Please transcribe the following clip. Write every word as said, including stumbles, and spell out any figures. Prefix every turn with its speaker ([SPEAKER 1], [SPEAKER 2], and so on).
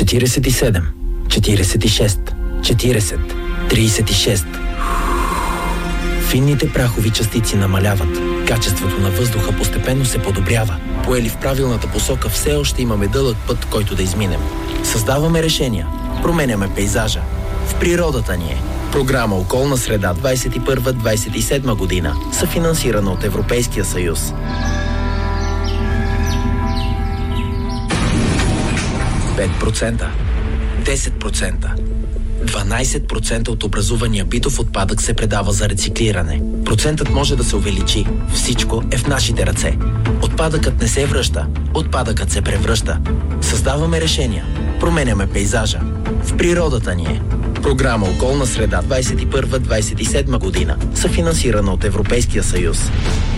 [SPEAKER 1] четиридесет и седем, четиридесет и шест, четиридесет, тридесет и шест. Финните прахови частици намаляват. Качеството на въздуха постепенно се подобрява. Поели в правилната посока, все още имаме дълъг път, който да изминем. Създаваме решения. Променяме пейзажа. В природата ни е. Програма Околна среда двадесет и първа - двадесет и седма година, съфинансирана от Европейския съюз. пет процента, десет процента, дванадесет процента от образувания битов отпадък се предава за рециклиране. Процентът може да се увеличи. Всичко е в нашите ръце. Отпадъкът не се връща. Отпадъкът се превръща. Създаваме решения. Променяме пейзажа. В природата ни е. Програма Околна среда двадесет и първа - двадесет и седма година, съфинансирана от Европейския съюз.